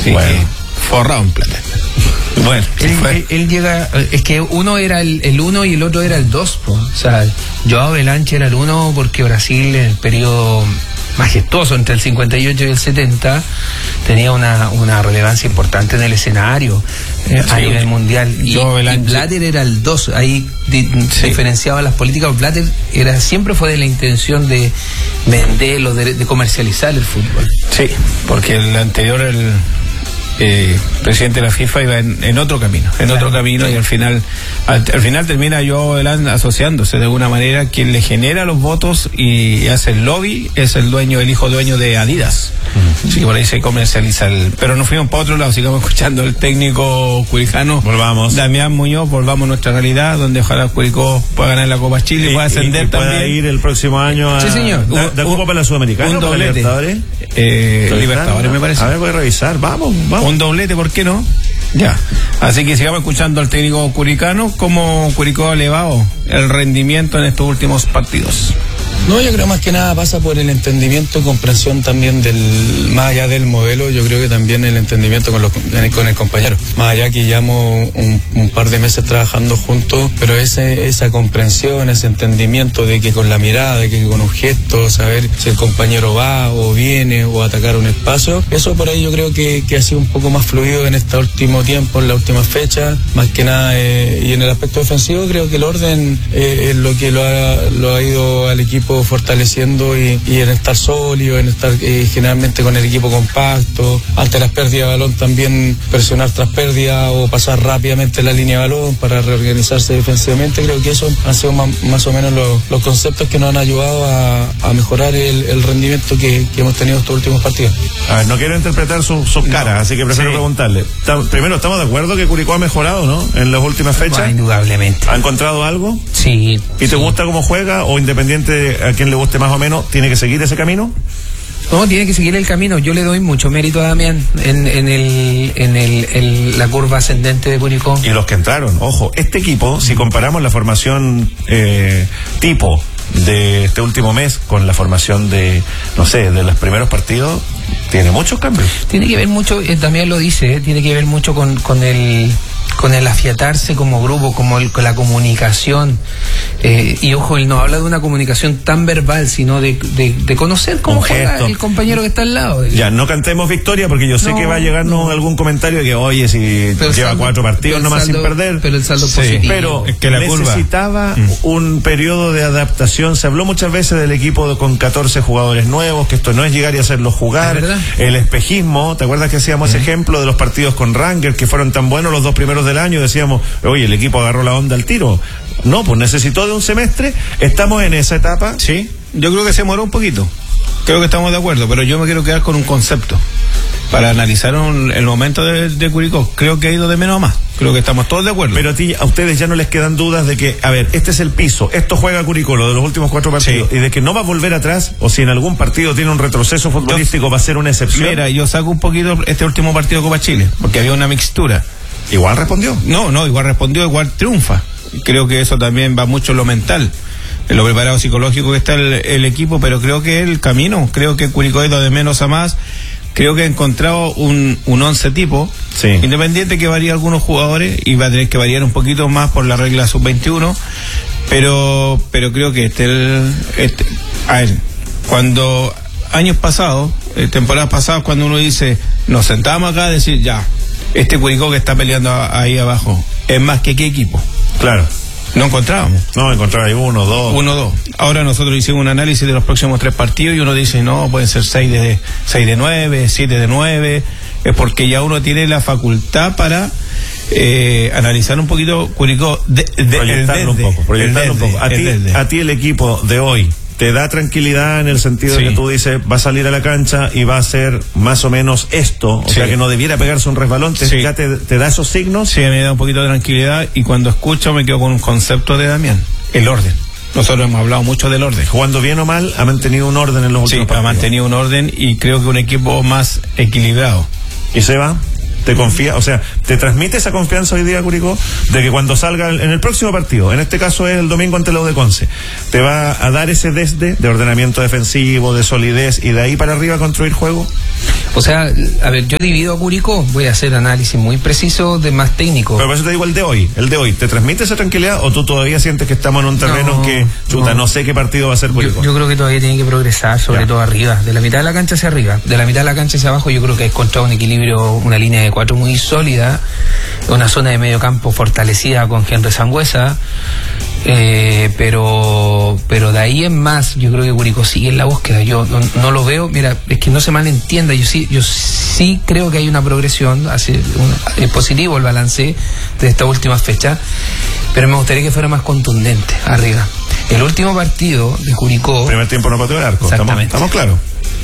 Así que forrado en plata. Bueno, él llega, es que uno era el 1 y el otro era el 2, o sea, Joao Belanche era el 1 porque Brasil en el periodo majestuoso entre el 58 y el 70 tenía una relevancia importante en el escenario a nivel mundial, y Blatter era el 2, ahí se diferenciaban las políticas. Blatter siempre fue de la intención de venderlo, de comercializar el fútbol. Sí, porque el anterior, el presidente de la FIFA, iba en otro camino, y al final termina Joao Belán asociándose de alguna manera. Quien le genera los votos y hace el lobby es el hijo dueño de Adidas. Así que por ahí se comercializa pero nos fuimos para otro lado, sigamos escuchando el técnico curicano. Volvamos. Damián Muñoz, volvamos a nuestra realidad, donde ojalá Curicó pueda ganar la Copa Chile y pueda ascender y también. Pueda ir el próximo año a... Sí, señor. ¿Da Copa para la Sudamericana? Un doblete. Libertadores, me parece. A ver, voy a revisar. Vamos. Un doblete, ¿por qué no? Ya. Así que sigamos escuchando al técnico curicano, cómo Curicó ha elevado el rendimiento en estos últimos partidos. No, yo creo más que nada pasa por el entendimiento y comprensión también más allá del modelo, yo creo que también el entendimiento con el compañero. Más allá que llevamos un par de meses trabajando juntos, pero esa comprensión, ese entendimiento de que con la mirada, de que con un gesto, saber si el compañero va o viene o atacar un espacio, eso por ahí yo creo que ha sido un poco más fluido en este último tiempo, en la última fecha, más que nada, y en el aspecto defensivo creo que el orden es lo que lo ha ido al equipo fortaleciendo y en estar sólido, en estar generalmente con el equipo compacto, ante las pérdidas de balón también presionar tras pérdida o pasar rápidamente la línea de balón para reorganizarse defensivamente. Creo que eso han sido más o menos los conceptos que nos han ayudado a mejorar el rendimiento que hemos tenido estos últimos partidos. A ver, no quiero interpretar sus caras, así que prefiero preguntarle. Primero, ¿estamos de acuerdo que Curicó ha mejorado, no? En las últimas fechas. Bueno, indudablemente. ¿Ha encontrado algo? Sí. ¿Y te gusta cómo juega? ¿O independiente a quien le guste más o menos, tiene que seguir ese camino? No, tiene que seguir el camino. Yo le doy mucho mérito a Damián en la curva ascendente de Curicó. Y los que entraron, ojo, este equipo, si comparamos la formación tipo de este último mes con la formación de los primeros partidos, tiene muchos cambios. Tiene que ver mucho, Damián lo dice, tiene que ver mucho con el afiatarse como grupo, con la comunicación, y ojo, él no habla de una comunicación tan verbal, sino de conocer cómo juega el compañero que está al lado. Ya, no cantemos victoria, porque yo sé que va a llegarnos algún comentario de que, oye, si lleva 4 partidos nomás sin perder. Pero el saldo positivo. Pero es que necesitaba un periodo de adaptación. Se habló muchas veces del equipo con 14 jugadores nuevos, que esto no es llegar y hacerlos jugar. El espejismo, ¿te acuerdas que hacíamos ese ejemplo de los partidos con Rangers, que fueron tan buenos los 2 primeros del año? Decíamos, oye, el equipo agarró la onda al tiro. No, pues necesitó de un semestre. Estamos en esa etapa. Sí, yo creo que se demoró un poquito. Creo que estamos de acuerdo, pero yo me quiero quedar con un concepto para analizar el momento de Curicó. Creo que ha ido de menos a más. Creo que estamos todos de acuerdo. Pero a ustedes ya no les quedan dudas de que, a ver, este es el piso, esto juega Curicó, lo de los últimos 4 partidos, y de que no va a volver atrás, o si en algún partido tiene un retroceso futbolístico, va a ser una excepción. Mira, yo saco un poquito este último partido de Copa Chile, porque había una mixtura. ¿Igual respondió? No, igual respondió, igual triunfa. Creo que eso también va mucho en lo mental, en lo preparado psicológico que está el equipo, pero creo que el camino, creo que Curicó ha ido de menos a más. Creo que ha encontrado un 11 tipo, independiente que varía algunos jugadores, y va a tener que variar un poquito más por la regla sub-21, pero creo que a ver, cuando años pasados, temporadas pasadas, cuando uno dice, nos sentábamos acá a decir, ya, este Curicó que está peleando ahí abajo, es más que qué equipo. Claro. No encontrábamos. No, encontraba ahí 1, 2. Ahora nosotros hicimos un análisis de los próximos 3 partidos y uno dice, no, pueden ser 6 de 9, 7 de 9, es porque ya uno tiene la facultad para analizar un poquito Curicó. Proyectarlo un poco. A ti el equipo de hoy te da tranquilidad en el sentido de que tú dices, va a salir a la cancha y va a ser más o menos esto, o sea que no debiera pegarse un resbalón, ya te da esos signos. Sí, me da un poquito de tranquilidad, y cuando escucho me quedo con un concepto de Damián, el orden. Nosotros hemos hablado mucho del orden. Jugando bien o mal, ha mantenido un orden en los últimos partidos. Ha mantenido un orden, y creo que un equipo más equilibrado. ¿Y se va? ¿Te confía? O sea, ¿te transmite esa confianza hoy día, Curicó, de que cuando salga en el próximo partido, en este caso es el domingo ante la U de Conce, te va a dar ese desde de ordenamiento defensivo, de solidez, y de ahí para arriba construir juego? O sea, a ver, yo divido a Curicó, voy a hacer análisis muy preciso de más técnico. Pero por eso te digo el de hoy, ¿te transmite esa tranquilidad o tú todavía sientes que estamos en un terreno no sé qué partido va a ser Curicó? Yo creo que todavía tiene que progresar, sobre todo arriba, de la mitad de la cancha hacia arriba, de la mitad de la cancha hacia abajo. Yo creo que ha encontrado un equilibrio, una línea de 4 muy sólida, una zona de medio campo fortalecida con Henry Sangüesa, pero de ahí en más yo creo que Curicó sigue en la búsqueda. Yo no lo veo, mira, es que no se malentienda, yo sí creo que hay una progresión, es positivo el balance de esta última fecha, pero me gustaría que fuera más contundente arriba. El último partido de Curicó, primer tiempo no pateó el arco, estamos claros.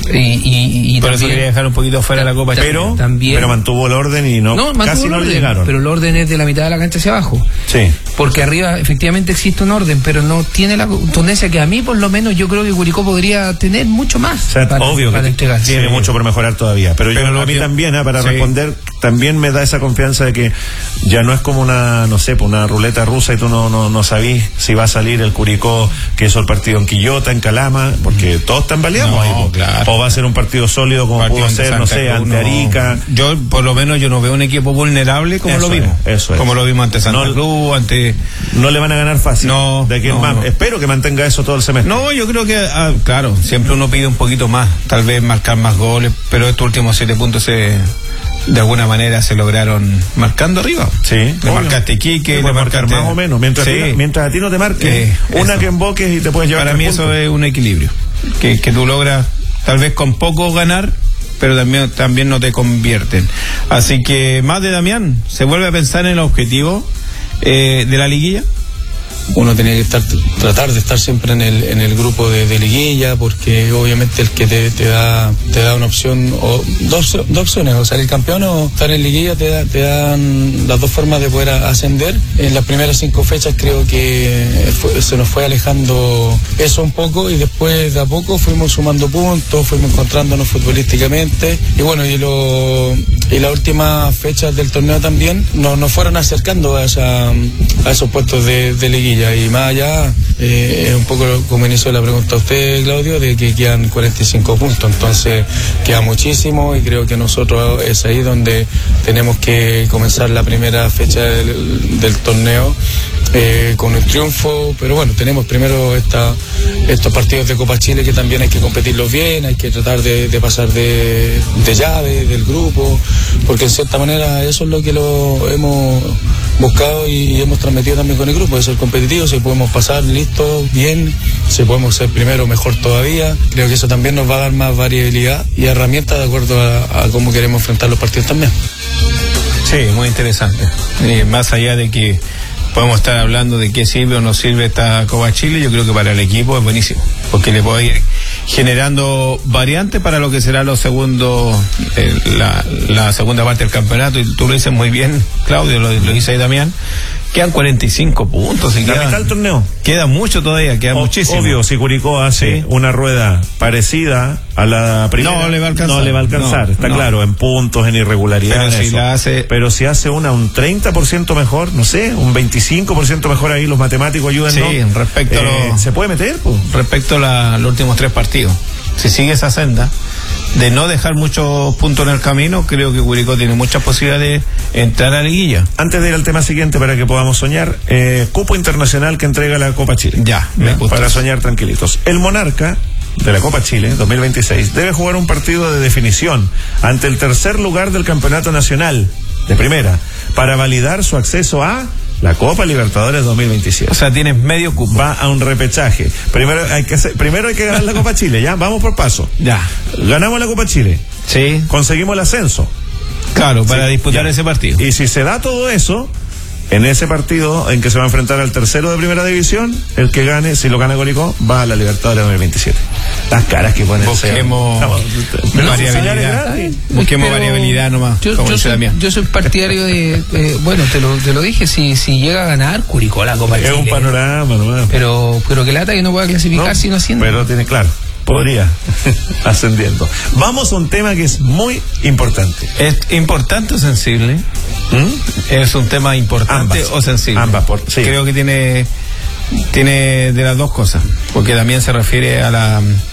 Y por eso quería dejar un poquito fuera la Copa Chile. Pero mantuvo el orden y casi no le llegaron. Pero el orden es de la mitad de la cancha hacia abajo. Sí. Porque arriba efectivamente existe un orden, pero no tiene la contundencia que a mí por lo menos yo creo que Curicó podría tener mucho más. O sea, obvio que tiene mucho por mejorar todavía. Pero a mí también, para responder, también me da esa confianza de que ya no es como una ruleta rusa y tú no sabís si va a salir el Curicó que hizo el partido en Quillota, en Calama, porque todos tambaleamos ahí. Claro. O va a ser un partido sólido como pudo ser, ante Arica. Yo, por lo menos, no veo un equipo vulnerable como lo vimos. Como lo vimos ante Santa Cruz, no le van a ganar fácil. Espero que mantenga eso todo el semestre. No, yo creo que, claro, siempre uno pide un poquito más, tal vez marcar más goles, pero estos últimos 7 puntos de alguna manera se lograron marcando arriba. Sí. Le marcaste Iquique, le marcaste más o menos. Mientras a ti no te marques, que emboques y te puedes llevar. Para mí eso es un equilibrio. Que tú logras, tal vez con poco ganar, pero también no te convierten. Así que, más de Damián, ¿se vuelve a pensar en el objetivo de la liguilla? Uno tenía que tratar de estar siempre en el grupo de liguilla, porque obviamente el que te da una opción, o dos opciones, o salir campeón o estar en liguilla, te dan las dos formas de poder ascender. En las primeras 5 fechas creo que se nos fue alejando eso un poco, y después de a poco fuimos sumando puntos, fuimos encontrándonos futbolísticamente, y bueno, y las últimas fechas del torneo también nos fueron acercando a esos puestos de liguilla. Y más allá, es un poco como inició la pregunta a usted, Claudio, de que quedan 45 puntos, entonces queda muchísimo, y creo que nosotros es ahí donde tenemos que comenzar la primera fecha del torneo con un triunfo. Pero bueno, tenemos primero estos partidos de Copa Chile que también hay que competirlos bien, hay que tratar de pasar de llave del grupo, porque en cierta manera eso es lo que lo hemos buscado y hemos transmitido también con el grupo, de ser competitivos. Si podemos pasar listo, bien, si podemos ser primero, mejor todavía. Creo que eso también nos va a dar más variabilidad y herramientas de acuerdo a cómo queremos enfrentar los partidos también. Sí, muy interesante. Más allá de que podemos estar hablando de qué sirve o no sirve esta Copa Chile, yo creo que para el equipo es buenísimo, porque le puede ir generando variantes para lo que será los segundos, la segunda parte del campeonato. Y tú lo dices muy bien, Claudio, lo dice ahí Damián. Quedan 45 puntos. La mitad del torneo. Queda mucho todavía, queda muchísimo. Obvio, si Curicó hace una rueda parecida a la primera, no le va a alcanzar. Está claro, en puntos, en irregularidades. Pero si hace un 30% mejor, no sé, un 25% mejor, ahí los matemáticos ayudan. Sí, respecto a ¿se puede meter? Respecto a los últimos 3 partidos. Si sigue esa senda de no dejar muchos puntos en el camino, creo que Curicó tiene muchas posibilidades de entrar a la liguilla. Antes de ir al tema siguiente, para que podamos soñar, cupo internacional que entrega la Copa Chile. Para soñar tranquilitos. El Monarca de la Copa Chile 2026 debe jugar un partido de definición ante el tercer lugar del Campeonato Nacional de Primera para validar su acceso a la Copa Libertadores 2027. O sea, tienes medio cupo. Va a un repechaje. Primero hay que ganar la Copa Chile, ya, vamos por paso. Ya. Ganamos la Copa Chile. Sí. Conseguimos el ascenso. Claro, para disputar ese partido. Y si se da todo eso, en ese partido en que se va a enfrentar al tercero de primera división, el que gane, si lo gana Curicó, va a la Libertadores 2027. Las caras que ponen. Busquemos variabilidad. Busquemos variabilidad nomás. Yo soy partidario de bueno, te lo dije, si llega a ganar Curicó la Copa Chile. Es un panorama nomás. Pero que lata que no pueda clasificar si no asciende. Pero tiene claro. Podría, ascendiendo. Vamos a un tema que es muy importante. ¿Es importante o sensible? ¿Es un tema importante o sensible? Ambas, sí. Creo que tiene de las dos cosas, porque también se refiere a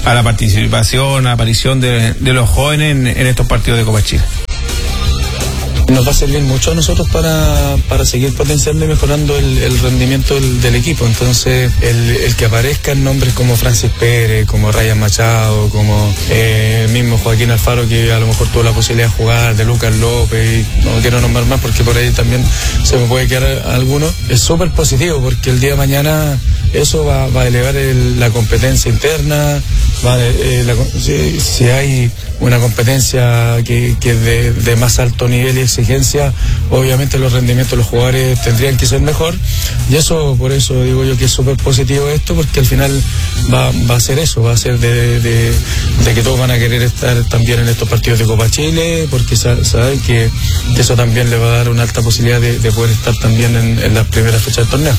a la participación, a la aparición de los jóvenes en estos partidos de Copa Chile. Nos va a servir mucho a nosotros para seguir potenciando y mejorando el rendimiento del equipo. Entonces, el que aparezcan nombres como Francis Pérez, como Ryan Machado, como el mismo Joaquín Alfaro, que a lo mejor tuvo la posibilidad de jugar, de Lucas López, y no quiero nombrar más porque por ahí también se me puede quedar alguno, es súper positivo porque el día de mañana eso va a elevar la competencia interna. Si hay una competencia que es de más alto nivel y exigencia, obviamente los rendimientos de los jugadores tendrían que ser mejor, y eso, por eso digo yo que es súper positivo esto, porque al final va a ser eso, va a ser de que todos van a querer estar también en estos partidos de Copa Chile, porque saben que eso también le va a dar una alta posibilidad de poder estar también en las primeras fechas del torneo.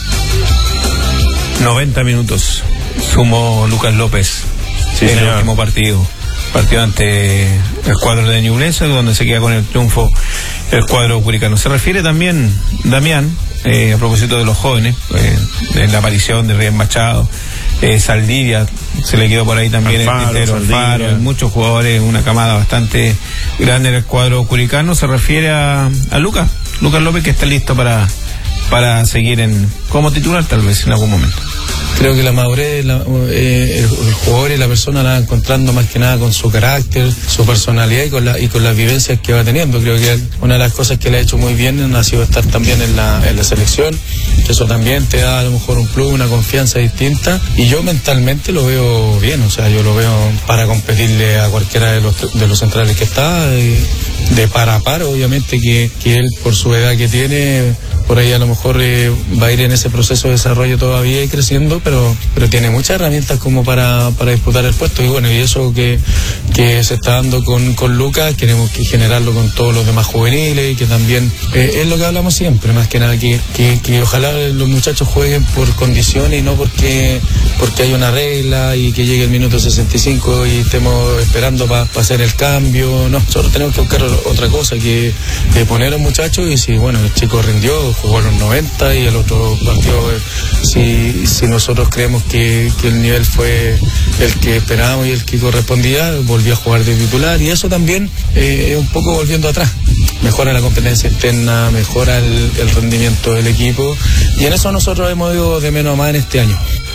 90 minutos sumó Lucas López en el último partido ante el cuadro de Ñublense, donde se queda con el triunfo el cuadro curicano. Se refiere también Damián, a propósito de los jóvenes, en la aparición de Ryan Machado, Saldivia se le quedó por ahí también, Alfaro, muchos jugadores, una camada bastante grande en el cuadro curicano. Se refiere a Lucas López, que está listo para seguir como titular tal vez en algún momento. Creo que la madurez, el jugador y la persona la va encontrando más que nada con su carácter, su personalidad y con las vivencias que va teniendo. Creo que una de las cosas que le ha hecho muy bien ha sido estar también en la selección, que eso también te da a lo mejor un plus, una confianza distinta, y yo mentalmente lo veo bien, o sea, yo lo veo para competirle a cualquiera de los centrales que está, de par a par, obviamente que él por su edad que tiene, por ahí a lo mejor va a ir en ese proceso de desarrollo todavía y creciendo, pero tiene muchas herramientas como para disputar el puesto, y bueno, y eso que se está dando con Lucas, queremos que generarlo con todos los demás juveniles, y que también es lo que hablamos siempre, más que nada que ojalá los muchachos jueguen por condiciones y no porque hay una regla y que llegue el minuto 65 y estemos esperando para hacer el cambio. No, nosotros tenemos que buscar otra cosa, que poner a los muchachos, y si bueno, el chico rindió, jugó a los 90 y el otro partido, si nosotros creemos que el nivel fue el que esperábamos y el que correspondía, volvió a jugar de titular, y eso también es un poco volviendo atrás. Mejora la competencia interna, mejora el rendimiento del equipo, y en eso nosotros hemos ido de menos a más en este año.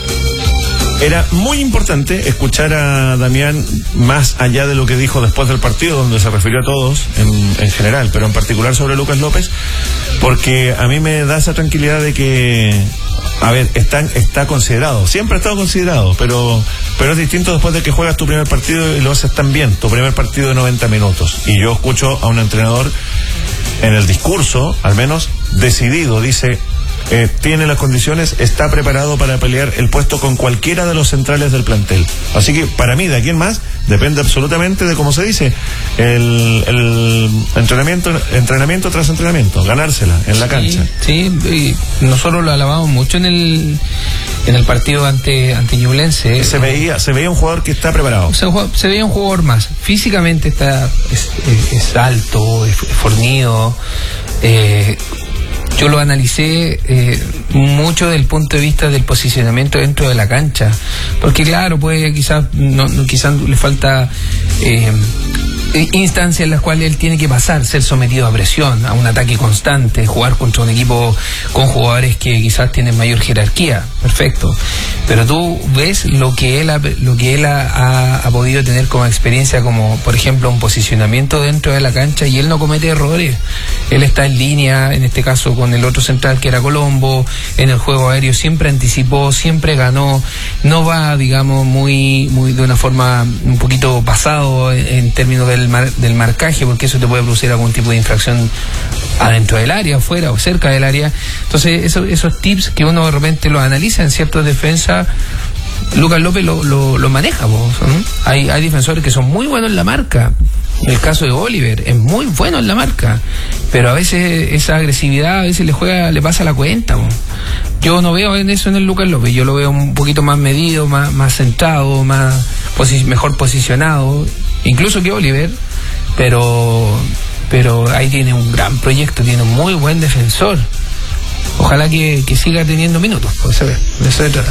Era muy importante escuchar a Damián más allá de lo que dijo después del partido, donde se refirió a todos en general, pero en particular sobre Lucas López, porque a mí me da esa tranquilidad de que, a ver, está considerado, siempre ha estado considerado, pero es distinto después de que juegas tu primer partido y lo haces tan bien, tu primer partido de 90 minutos. Y yo escucho a un entrenador en el discurso, al menos, decidido, dice... tiene las condiciones, está preparado para pelear el puesto con cualquiera de los centrales del plantel. Así que para mí, de aquí en más, depende absolutamente de, como se dice, el entrenamiento tras entrenamiento, ganársela en la cancha. Sí, y nosotros lo alabamos mucho en el partido ante Ñublense. Se veía un jugador que está preparado. Se veía un jugador más. Físicamente es alto, es fornido. Yo lo analicé mucho desde el punto de vista del posicionamiento dentro de la cancha, porque claro, pues quizás le falta instancias en las cuales él tiene que pasar, ser sometido a presión, a un ataque constante, jugar contra un equipo con jugadores que quizás tienen mayor jerarquía, perfecto, pero tú ves lo que él ha podido tener como experiencia, como por ejemplo un posicionamiento dentro de la cancha, y él no comete errores, él está en línea, en este caso con el otro central que era Colombo, en el juego aéreo siempre anticipó, siempre ganó, no va, digamos, muy de una forma un poquito pasado en términos del marcaje, porque eso te puede producir algún tipo de infracción adentro del área, afuera o cerca del área. Entonces esos tips que uno de repente los analiza en ciertas defensas, Lucas López lo maneja, ¿no? Hay defensores que son muy buenos en la marca. El caso de Oliver es muy bueno en la marca, pero a veces esa agresividad a veces le pasa la cuenta, ¿no? Yo no veo en eso en el Lucas López, yo lo veo un poquito más medido, más centrado, mejor posicionado, incluso que Oliver, pero ahí tiene un gran proyecto, tiene un muy buen defensor. Ojalá que siga teniendo minutos, pues, de eso se trata.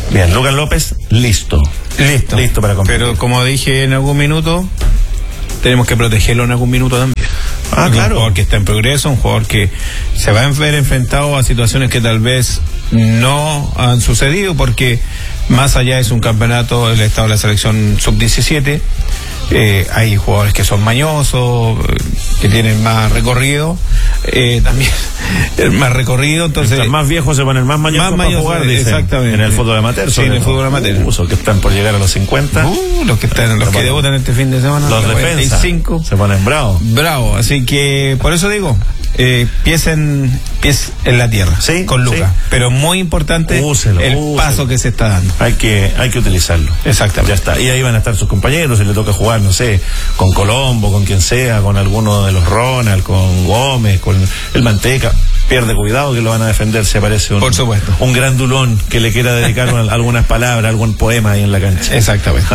Bien, Lucas López, listo para competir. Pero como dije en algún minuto, tenemos que protegerlo en algún minuto también. Claro. Un jugador que está en progreso, un jugador que se va a ver enfrentado a situaciones que tal vez no han sucedido, porque más allá es un campeonato, el estado de la selección sub-17, hay jugadores que son mañosos, que tienen más recorrido, también más recorrido, entonces los más viejos se ponen más mañosos para jugar, dicen, exactamente, en el fútbol amateur. Sí, en el fútbol amateur. Que están por llegar a los 50. Los que debutan este fin de semana, los defensas se ponen bravos, así que por eso digo, pies en la tierra, sí, con Lucas, sí. Pero muy importante úselo. Paso que se está dando. Hay que utilizarlo. Exactamente. Ya está. Y ahí van a estar sus compañeros, si le toca jugar, no sé, con Colombo, con quien sea, con alguno de los Ronald, con Gómez, con el Manteca. Pierde cuidado que lo van a defender, se parece por supuesto, un grandulón que le quiera dedicar algunas palabras, algún poema ahí en la cancha. Exactamente.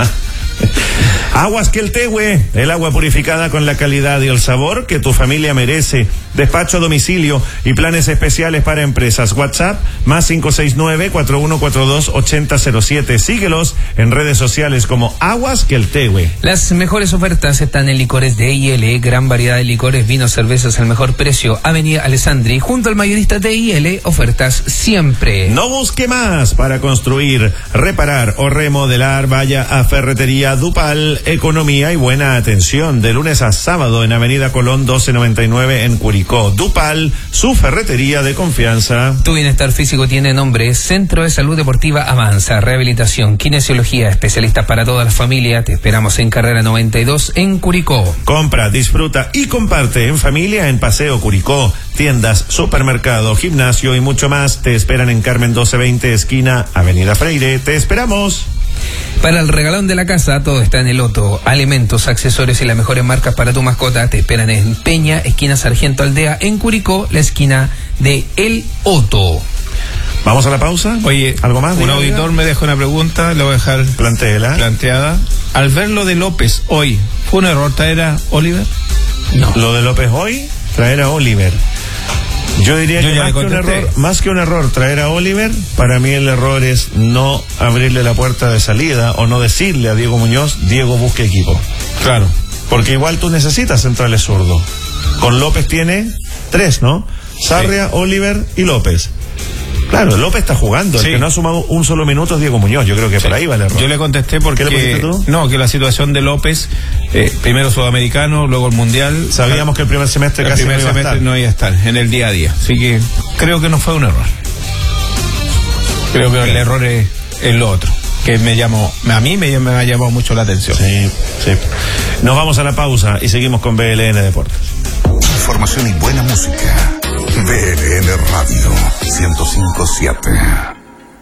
Aguas Queltehue, el agua purificada con la calidad y el sabor que tu familia merece. Despacho a domicilio y planes especiales para empresas. WhatsApp más 569-4142-8007. Síguelos en redes sociales como Aguas Queltehue. Las mejores ofertas están en licores de IL, gran variedad de licores, vinos, cervezas al mejor precio. Avenida Alessandri, junto al mayorista de IL, ofertas siempre. No busque más para construir, reparar o remodelar. Vaya a Ferretería Dupal, economía y buena atención. De lunes a sábado en Avenida Colón 1299 en Curicó. Dupal, su ferretería de confianza. Tu bienestar físico tiene nombre. Centro de Salud Deportiva Avanza. Rehabilitación, kinesiología, especialistas para toda la familia. Te esperamos en Carrera 92 en Curicó. Compra, disfruta y comparte en familia en Paseo Curicó. Tiendas, supermercado, gimnasio y mucho más te esperan en Carmen 1220, esquina Avenida Freire. Te esperamos. Para el regalón de la casa, todo está en el Otto. Alimentos, accesorios y las mejores marcas para tu mascota te esperan en Peña, esquina Sargento Aldea, en Curicó, la esquina de El Otto. ¿Vamos a la pausa? Oye, ¿algo más? Un auditor me dejó una pregunta, la voy a dejar planteada. Al ver lo de López hoy, ¿fue un error traer a Oliver? No. Lo de López hoy, traer a Oliver. Yo diría que más que un error traer a Oliver, para mí el error es no abrirle la puerta de salida o no decirle a Diego Muñoz, Diego, busque equipo. Claro. Porque igual tú necesitas centrales zurdos. Con López tiene 3, ¿no? Sarria, sí. Oliver y López. Claro, López está jugando. El que no ha sumado un solo minuto es Diego Muñoz. Yo creo que por ahí va el error. Yo le contesté porque... ¿Qué le pusiste tú? No, que la situación de López, primero sudamericano, luego el mundial. Sabíamos que el primer semestre no iba a estar en el día a día. Así que creo que no fue un error. Creo que el error es lo otro, que a mí me ha llamado mucho la atención. Sí. Nos vamos a la pausa y seguimos con BLN Deportes. Información y buena música. BLN Radio 105.7.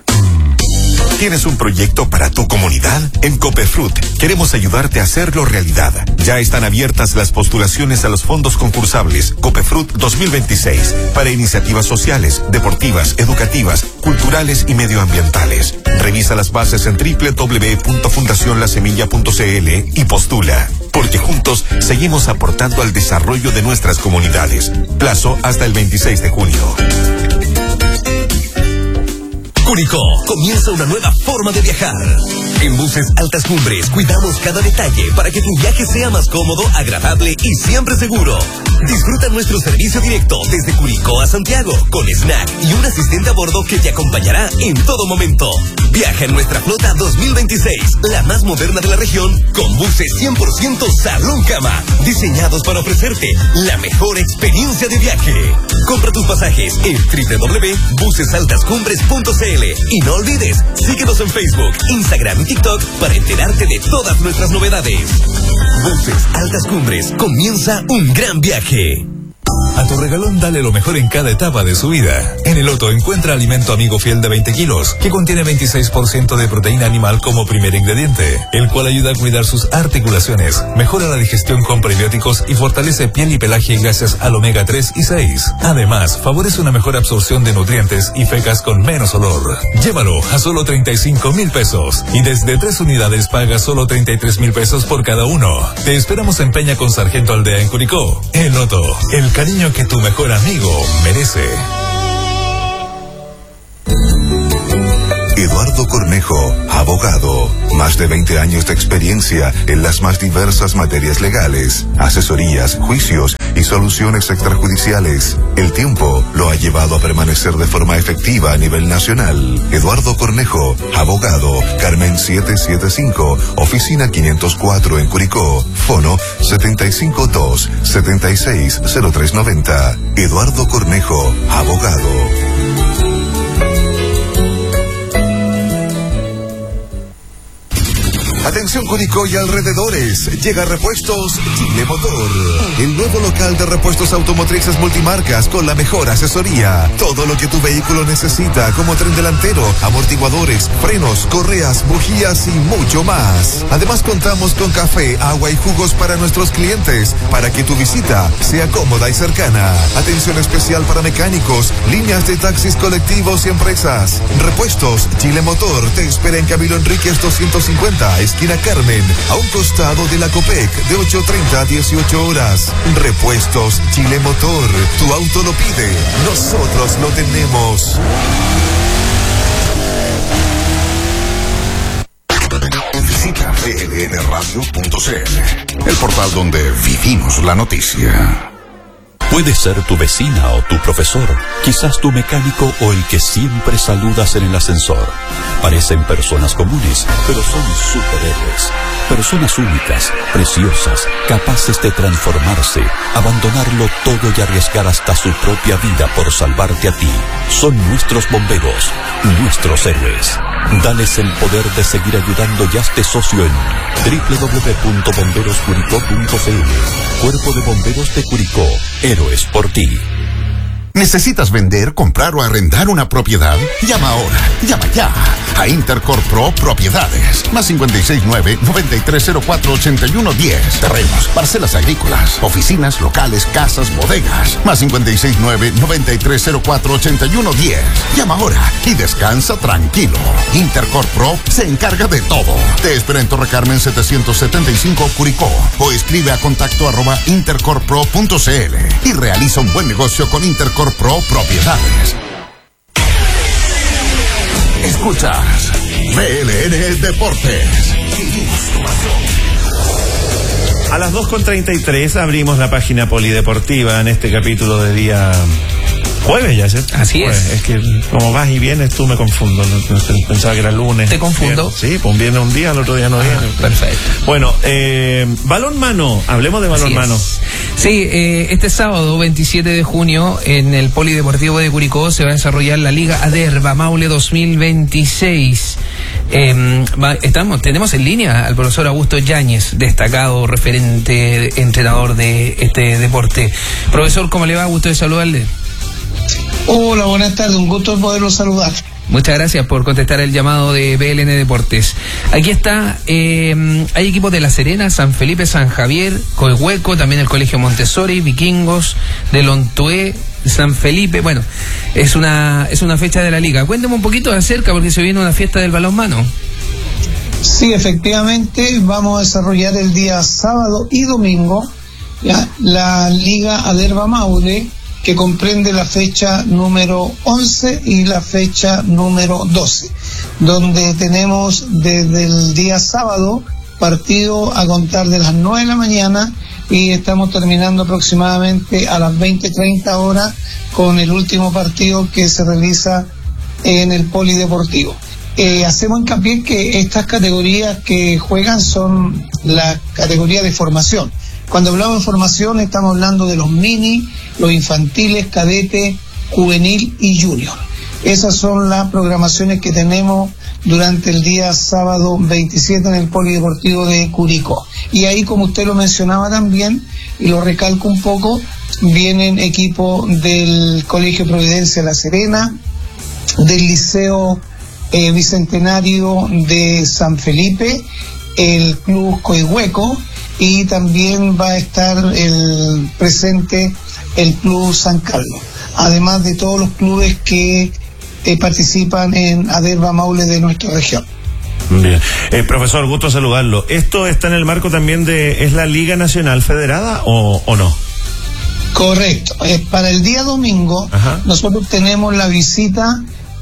¿Tienes un proyecto para tu comunidad? En Copefrut queremos ayudarte a hacerlo realidad. Ya están abiertas las postulaciones a los fondos concursables Copefrut 2026 para iniciativas sociales, deportivas, educativas, culturales y medioambientales. Revisa las bases en www.fundacionlasemilla.cl y postula. Porque juntos seguimos aportando al desarrollo de nuestras comunidades. Plazo hasta el 26 de junio. Curicó, comienza una nueva forma de viajar. En Buses Altas Cumbres cuidamos cada detalle para que tu viaje sea más cómodo, agradable y siempre seguro. Disfruta nuestro servicio directo desde Curicó a Santiago, con snack y un asistente a bordo que te acompañará en todo momento. Viaja en nuestra flota 2026, la más moderna de la región, con buses 100% salón cama, diseñados para ofrecerte la mejor experiencia de viaje. Compra tus pasajes en www.busesaltascumbres.cl y no olvides, síguenos en Facebook, Instagram y TikTok para enterarte de todas nuestras novedades. Buses Altas Cumbres, comienza un gran viaje. A tu regalón dale lo mejor en cada etapa de su vida. En el Otto encuentra alimento amigo fiel de 20 kilos, que contiene 26% de proteína animal como primer ingrediente, el cual ayuda a cuidar sus articulaciones, mejora la digestión con prebióticos y fortalece piel y pelaje gracias al omega 3 y 6. Además, favorece una mejor absorción de nutrientes y fecas con menos olor. Llévalo a solo 35,000 pesos y desde 3 unidades paga solo 33,000 pesos por cada uno. Te esperamos en Peña con Sargento Aldea en Curicó. El Otto, el cariño que tu mejor amigo merece. Eduardo Eduardo Cornejo, abogado. Más de 20 años de experiencia en las más diversas materias legales, asesorías, juicios y soluciones extrajudiciales. El tiempo lo ha llevado a permanecer de forma efectiva a nivel nacional. Eduardo Cornejo, abogado, Carmen 775, oficina 504 en Curicó, fono 752-760390. Eduardo Cornejo, abogado. Atención Curicó y alrededores, llega Repuestos Chile Motor, el nuevo local de repuestos automotrices multimarcas con la mejor asesoría. Todo lo que tu vehículo necesita, como tren delantero, amortiguadores, frenos, correas, bujías y mucho más. Además contamos con café, agua y jugos para nuestros clientes, para que tu visita sea cómoda y cercana. Atención especial para mecánicos, líneas de taxis colectivos y empresas. Repuestos Chile Motor te espera en Camilo Enríquez 250, esquina Carmen, a un costado de la Copec, de 8:30 a 18 horas. Repuestos Chile Motor, tu auto lo pide, nosotros lo tenemos. Visita blnradio.cl, el portal donde vivimos la noticia. Puede ser tu vecina o tu profesor, quizás tu mecánico o el que siempre saludas en el ascensor. Parecen personas comunes, pero son superhéroes. Personas únicas, preciosas, capaces de transformarse, abandonarlo todo y arriesgar hasta su propia vida por salvarte a ti. Son nuestros bomberos, nuestros héroes. Dales el poder de seguir ayudando y hazte socio en www.bomberoscuricó.cl. Cuerpo de Bomberos de Curicó. Héroes por ti. ¿Necesitas vender, comprar o arrendar una propiedad? Llama ahora, llama ya a Intercorp Pro Propiedades. Más 569-9304-8110. Terrenos, parcelas agrícolas, oficinas, locales, casas, bodegas. Más 569-9304-8110. Llama ahora y descansa tranquilo. Intercorp Pro se encarga de todo. Te espera en Torre Carmen 775 Curicó o escribe a contacto@intercorppro.cl y realiza un buen negocio con Intercorp Pro Propiedades. Escuchas BLN Deportes. A las 2:33 abrimos la página polideportiva en este capítulo de día jueves, ya, ¿cierto? Así es. Es que como vas y vienes tú me confundo. Pensaba que era lunes. ¿Te confundo? Sí, pues viene un día, el otro día no viene. Perfecto. Bueno, balón mano. Hablemos de balón mano. Sí, este sábado 27 de junio en el Polideportivo de Curicó se va a desarrollar la Liga Aderva Maule 2026. Tenemos en línea al profesor Augusto Yáñez, destacado referente, entrenador de este deporte. Profesor, ¿cómo le va? Gusto de saludarle. Hola, buenas tardes, un gusto poderlo saludar. Muchas gracias por contestar el llamado de BLN Deportes. Aquí está, hay equipos de La Serena, San Felipe, San Javier, Coihueco, también el Colegio Montessori, Vikingos, de Lontué, San Felipe. Bueno, es una fecha de la liga. Cuénteme un poquito de acerca, porque se viene una fiesta del balonmano. Sí, efectivamente, vamos a desarrollar el día sábado y domingo la Liga Aderva Maule, que comprende la fecha número 11 y la fecha número 12, donde tenemos desde el día sábado partido a contar de las 9 de la mañana y estamos terminando aproximadamente a las 20:30 horas con el último partido que se realiza en el Polideportivo. Hacemos hincapié que estas categorías que juegan son las categorías de formación. Cuando hablamos de formación estamos hablando de los mini, los infantiles, cadetes, juvenil y junior. Esas son las programaciones que tenemos durante el día sábado 27 en el Polideportivo de Curicó. Y ahí, como usted lo mencionaba también, y lo recalco un poco, vienen equipos del Colegio Providencia La Serena, del Liceo Bicentenario de San Felipe, el Club Coihueco, y también va a estar presente el Club San Carlos, además de todos los clubes que participan en Aderva Maule de nuestra región. Bien. Profesor, gusto saludarlo. ¿Esto está en el marco también es la Liga Nacional Federada o no? Correcto. Para el día domingo, nosotros tenemos la visita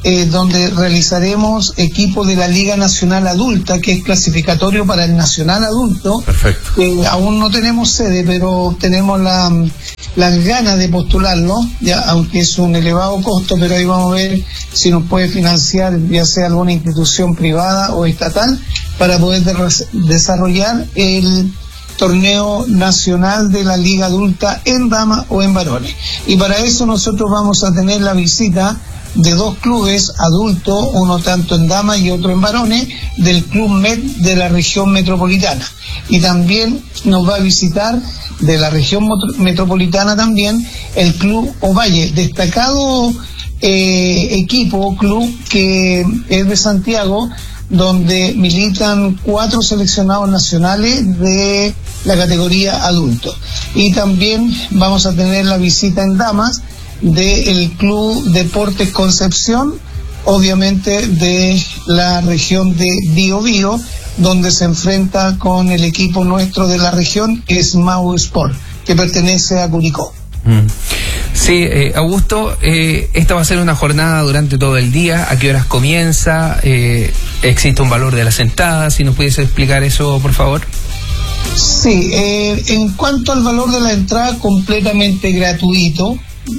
donde realizaremos equipo de la Liga Nacional Adulta, que es clasificatorio para el Nacional Adulto. Perfecto. Aún no tenemos sede, pero tenemos las ganas de postularlo, ya, aunque es un elevado costo, pero ahí vamos a ver si nos puede financiar ya sea alguna institución privada o estatal para poder desarrollar el torneo nacional de la Liga Adulta en damas o en varones. Y para eso nosotros vamos a tener la visita de 2 clubes adultos, uno tanto en damas y otro en varones, del Club Med de la región metropolitana. Y también nos va a visitar de la región metropolitana también el Club Ovalle, destacado club que es de Santiago, donde militan 4 seleccionados nacionales de la categoría adulto. Y también vamos a tener la visita en damas del Club Deportes Concepción, obviamente de la región de Biobío, donde se enfrenta con el equipo nuestro de la región, que es Mau Sport, que pertenece a Curicó. Sí, Augusto, esta va a ser una jornada durante todo el día. ¿A qué horas comienza? ¿Existe un valor de las entradas? Si nos pudiese explicar eso, por favor. Sí, en cuanto al valor de la entrada, completamente gratuito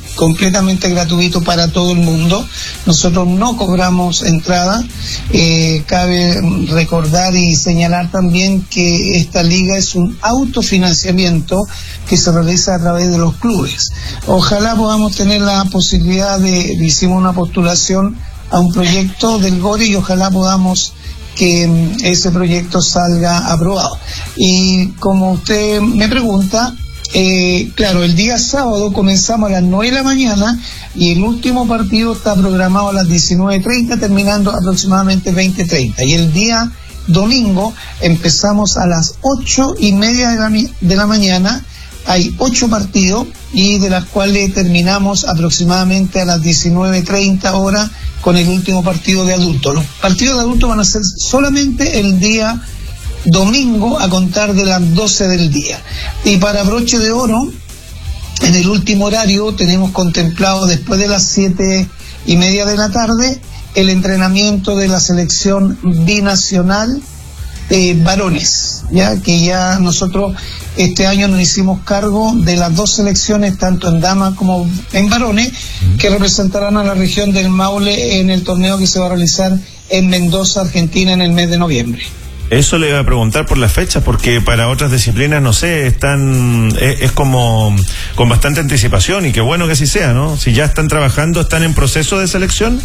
para todo el mundo. Nosotros no cobramos entrada. Cabe recordar y señalar también que esta liga es un autofinanciamiento que se realiza a través de los clubes. Ojalá podamos tener la posibilidad hicimos una postulación a un proyecto del GORE y ojalá podamos que ese proyecto salga aprobado. Y como usted me pregunta, claro, el día sábado comenzamos a las 9 de la mañana y el último partido está programado a las 19:30, terminando aproximadamente 20:30. Y el día domingo empezamos a las 8:30 de la mañana. Hay 8 partidos y de las cuales terminamos aproximadamente a las 19:30 horas con el último partido de adultos. Los partidos de adultos van a ser solamente el día domingo a contar de las 12 del día. Y para broche de oro, en el último horario tenemos contemplado después de las 7:30 de la tarde el entrenamiento de la selección binacional varones, ya que ya nosotros este año nos hicimos cargo de las 2 selecciones, tanto en damas como en varones, que representarán a la región del Maule en el torneo que se va a realizar en Mendoza, Argentina, en el mes de noviembre. Eso le iba a preguntar por la fecha, porque para otras disciplinas, no sé, es como con bastante anticipación, y qué bueno que así sea, ¿no? Si ya están trabajando, ¿están en proceso de selección?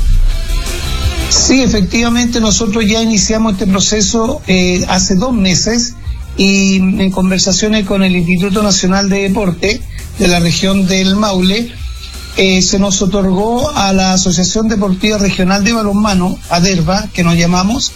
Sí, efectivamente, nosotros ya iniciamos este proceso hace 2 meses, y en conversaciones con el Instituto Nacional de Deporte de la región del Maule, se nos otorgó a la Asociación Deportiva Regional de Balonmano, ADERVA, que nos llamamos,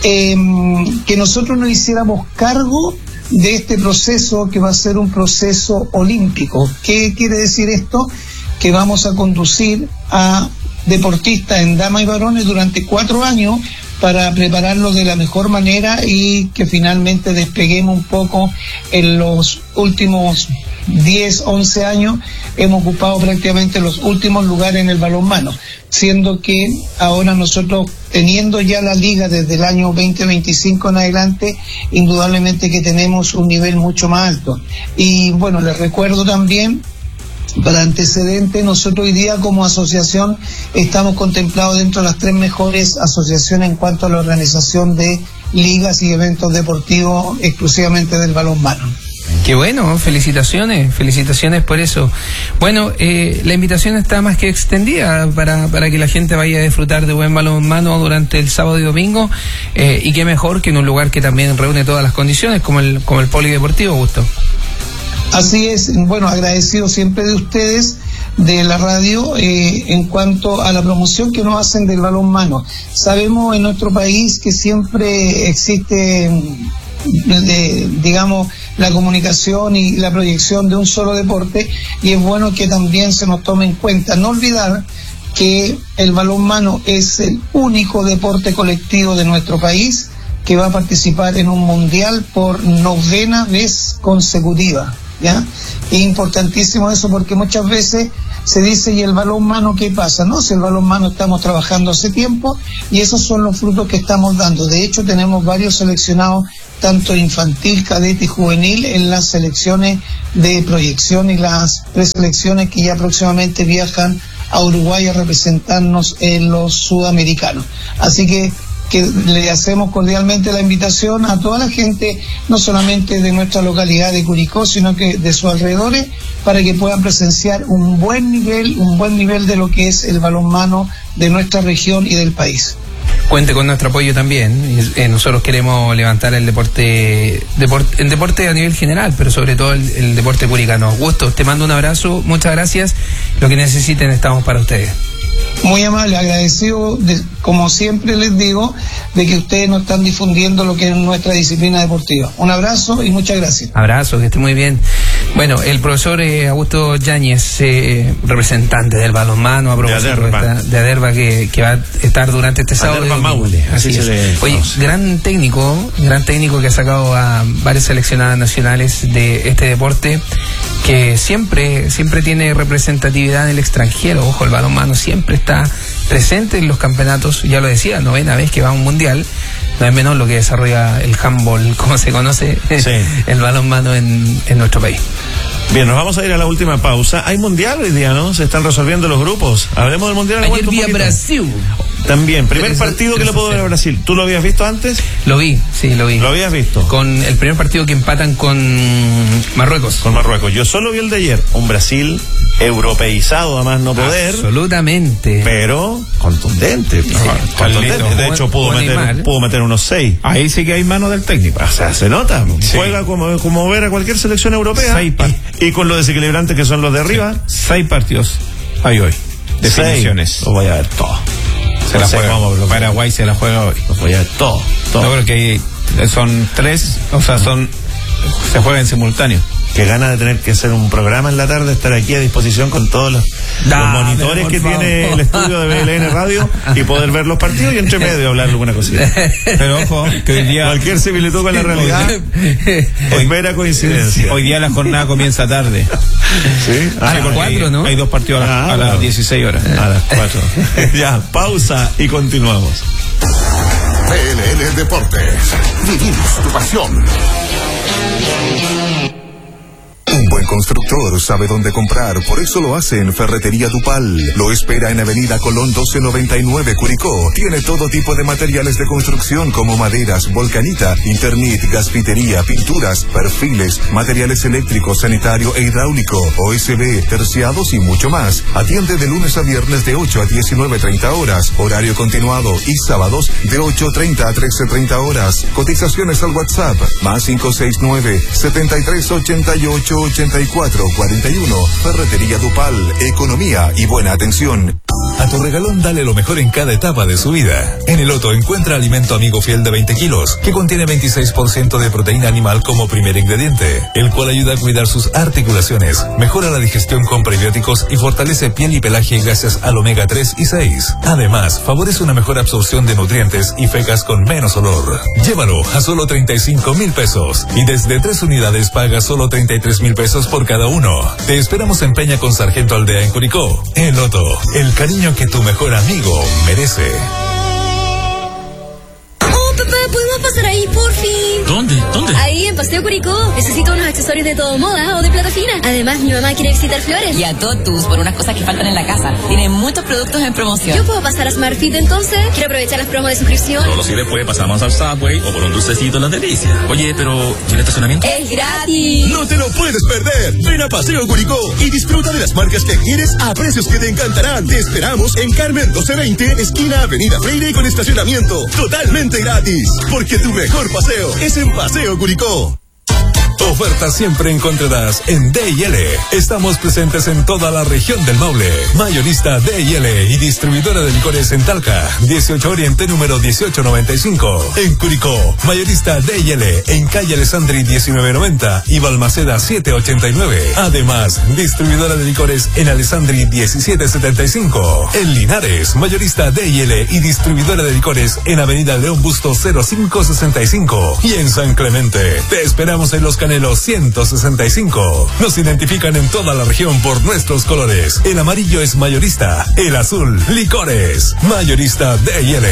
que nosotros nos hiciéramos cargo de este proceso, que va a ser un proceso olímpico. ¿Qué quiere decir esto? Que vamos a conducir a deportistas en damas y varones durante 4 años para prepararlos de la mejor manera y que finalmente despeguemos un poco. En los últimos 10, 11 años hemos ocupado prácticamente los últimos lugares en el balonmano, siendo que ahora nosotros, teniendo ya la liga desde el año 2025 en adelante, indudablemente que tenemos un nivel mucho más alto. Y bueno, les recuerdo también, para antecedentes, nosotros hoy día como asociación estamos contemplados dentro de las 3 mejores asociaciones en cuanto a la organización de ligas y eventos deportivos exclusivamente del balonmano. Qué bueno, felicitaciones por eso. Bueno, la invitación está más que extendida para que la gente vaya a disfrutar de buen balonmano durante el sábado y domingo, y qué mejor que en un lugar que también reúne todas las condiciones, como el polideportivo, Augusto. Así es, bueno, agradecido siempre de ustedes, de la radio, en cuanto a la promoción que nos hacen del balonmano. Sabemos en nuestro país que siempre existe, digamos, la comunicación y la proyección de un solo deporte, y es bueno que también se nos tome en cuenta. No olvidar que el balonmano es el único deporte colectivo de nuestro país que va a participar en un mundial por 9ª vez consecutiva. ¿ya? Es importantísimo eso porque muchas veces se dice, ¿y el balonmano qué pasa? No, si el balonmano estamos trabajando hace tiempo y esos son los frutos que estamos dando. De hecho, tenemos varios seleccionados, tanto infantil, cadete y juvenil, en las selecciones de proyección y las preselecciones que ya próximamente viajan a Uruguay a representarnos en los sudamericanos. Así que le hacemos cordialmente la invitación a toda la gente, no solamente de nuestra localidad de Curicó, sino que de sus alrededores, para que puedan presenciar un buen nivel de lo que es el balonmano de nuestra región y del país. Cuente con nuestro apoyo también. Nosotros queremos levantar el deporte a nivel general, pero sobre todo el deporte curicano. Augusto, te mando un abrazo, muchas gracias. Lo que necesiten estamos para ustedes. Muy amable, agradecido, como siempre les digo, de que ustedes nos están difundiendo lo que es nuestra disciplina deportiva. Un abrazo y muchas gracias. Abrazo, que esté muy bien. Bueno, el profesor Augusto Yáñez, representante del balonmano a propósito de Aderva, que va a estar durante este sábado. Aderva Maule, así se le Oye, gran técnico que ha sacado a varias seleccionadas nacionales de este deporte, que siempre tiene representatividad en el extranjero. Ojo, el balonmano siempre está presente en los campeonatos, ya lo decía, 9ª vez que va a un mundial. No es menor lo que desarrolla el handball, como se conoce, sí, el balonmano en nuestro país. Bien, nos vamos a ir a la última pausa. Hay mundial hoy día, ¿no? Se están resolviendo los grupos. Hablemos del mundial. Ayer vi a Brasil. También, primer partido que lo puedo ver a Brasil. ¿Tú lo habías visto antes? Lo vi. ¿Lo habías visto? Con el primer partido que empatan con Marruecos. Con Marruecos. Yo solo vi el de ayer. Un Brasil europeizado a más no poder. Absolutamente. Pero contundente. Sí, contundente. De hecho, pudo meter unos 6. Ahí sí que hay mano del técnico. O sea, se nota. Sí. Juega como ver a cualquier selección europea. 6 y con lo desequilibrantes que son los de arriba. 6 partidos hay hoy. Definiciones. Lo voy a ver todo. Se la juega. Paraguay se la juega hoy. Lo voy a ver todo. Yo creo que son 3, se juega en simultáneo. Qué gana de tener que hacer un programa en la tarde, estar aquí a disposición con todos los monitores que tiene el estudio de BLN Radio y poder ver los partidos y entre medio hablar alguna cosita. Pero ojo, que hoy día cualquier similitud con la realidad es mera coincidencia. Hoy día la jornada comienza tarde. ¿Sí? A las 4, ¿no? Hay 2 partidos a las 16 horas. A las 4. Ya, pausa y continuamos. BLN Deportes. Vivimos tu pasión. Un buen constructor sabe dónde comprar, por eso lo hace en Ferretería Dupal. Lo espera en Avenida Colón 1299, Curicó. Tiene todo tipo de materiales de construcción como maderas, volcanita, Internet, gasfitería, pinturas, perfiles, materiales eléctricos, sanitario e hidráulico, OSB, terciados y mucho más. Atiende de lunes a viernes de 8 a 19:30 horas, horario continuado, y sábados de 8:30 a 13:30 horas. Cotizaciones al WhatsApp, más 569-7388-8441. Ferretería Dupal, economía y buena atención. A tu regalón dale lo mejor en cada etapa de su vida. En el Otto encuentra alimento amigo fiel de 20 kilos, que contiene 26% de proteína animal como primer ingrediente, el cual ayuda a cuidar sus articulaciones, mejora la digestión con prebióticos y fortalece piel y pelaje gracias al omega 3 y 6. Además, favorece una mejor absorción de nutrientes y fecas con menos olor. Llévalo a solo 35,000 pesos y desde 3 unidades paga solo 33,000 pesos por cada uno. Te esperamos en Peña con Sargento Aldea en Curicó. El Otto, el cariño que tu mejor amigo merece. Oh, papá, ¿podemos pasar ahí, por fin? ¿Dónde? Ahí, en Paseo Curicó. Necesito unos accesorios de todo moda o de plata fina. Además, mi mamá quiere visitar Flores. Y a Totus, por unas cosas que faltan en la casa. Tienen muchos productos en promoción. ¿Yo puedo pasar a Smart Fit entonces? Quiero aprovechar las promos de suscripción. Solo si después pasamos al Subway o por un dulcecito en las delicias. Oye, pero ¿y el estacionamiento? ¡Es gratis! No te lo puedes perder. Ven a Paseo Curicó y disfruta de las marcas que quieres a precios que te encantarán. Te esperamos en Carmen 1220, esquina Avenida Freire, con estacionamiento totalmente gratis. Porque tu mejor paseo es en Paseo Curicó. Ofertas siempre encontrarás en D&L. Estamos presentes en toda la región del Maule. Mayorista D&L y distribuidora de licores en Talca, 18 Oriente número 1895. En Curicó, mayorista D&L en calle Alessandri 1990 y Balmaceda 789. Además, distribuidora de licores en Alessandri 1775. En Linares, mayorista D&L y distribuidora de licores en Avenida León Busto 0565. Y en San Clemente, te esperamos en Los Canales Anhelo 165. Nos identifican en toda la región por nuestros colores. El amarillo es mayorista, el azul, licores. Mayorista D&L.